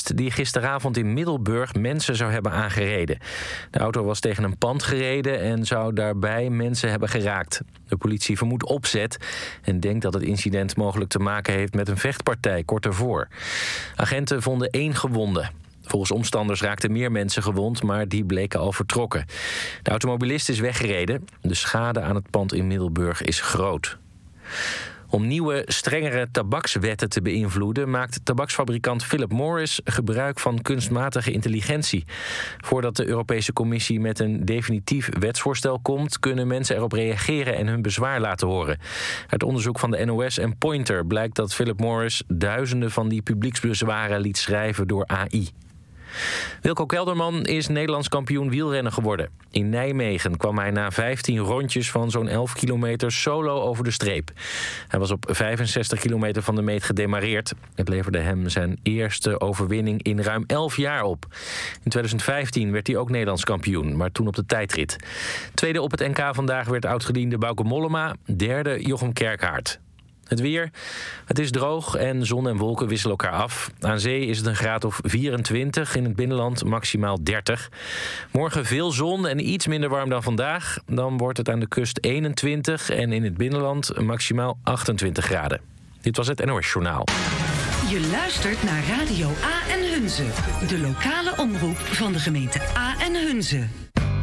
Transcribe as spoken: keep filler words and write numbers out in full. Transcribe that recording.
automobilist die gisteravond in Middelburg mensen zou hebben aangereden. De auto was tegen een pand gereden en zou daarbij mensen hebben geraakt. De politie vermoedt opzet en denkt dat het incident mogelijk te maken heeft met een vechtpartij kort ervoor. Agenten vonden één gewonde. Volgens omstanders raakten meer mensen gewond, maar die bleken al vertrokken. De automobilist is weggereden. De schade aan het pand in Middelburg is groot. Om nieuwe, strengere tabakswetten te beïnvloeden maakt tabaksfabrikant Philip Morris gebruik van kunstmatige intelligentie. Voordat de Europese Commissie met een definitief wetsvoorstel komt, kunnen mensen erop reageren en hun bezwaar laten horen. Uit onderzoek van de N O S en Pointer blijkt dat Philip Morris duizenden van die publieksbezwaren liet schrijven door A I. Wilco Kelderman is Nederlands kampioen wielrennen geworden. In Nijmegen kwam hij na vijftien rondjes van zo'n elf kilometer solo over de streep. Hij was op vijfenzestig kilometer van de meet gedemareerd. Het leverde hem zijn eerste overwinning in ruim elf jaar op. In twintig vijftien werd hij ook Nederlands kampioen, maar toen op de tijdrit. Tweede op het N K vandaag werd oudgediende Bauke Mollema, derde Jochem Kerkhaert. Het weer. Het is droog en zon en wolken wisselen elkaar af. Aan zee is het een graad of vierentwintig, in het binnenland maximaal dertig. Morgen veel zon en iets minder warm dan vandaag. Dan wordt het aan de kust eenentwintig en in het binnenland maximaal achtentwintig graden. Dit was het N O S Journaal. Je luistert naar Radio A en Hunze, de lokale omroep van de gemeente A en Hunze.